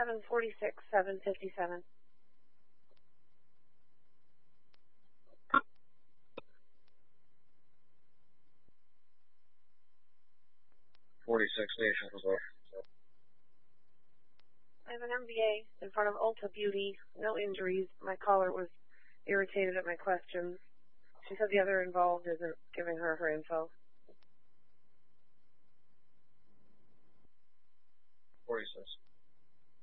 746, 757. 46 station result. I have an MVA in front of Ulta Beauty, no injuries. My caller was irritated at my questions. She said the other involved isn't giving her info. 46.